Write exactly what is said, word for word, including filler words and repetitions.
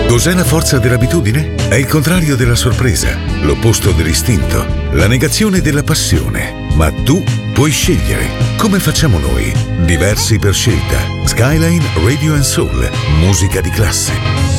Cos'è la forza dell'abitudine? È il contrario della sorpresa, l'opposto dell'istinto, la negazione della passione. Ma tu puoi scegliere. Come facciamo noi? Diversi per scelta. Skyline Radio and Soul. Musica di classe.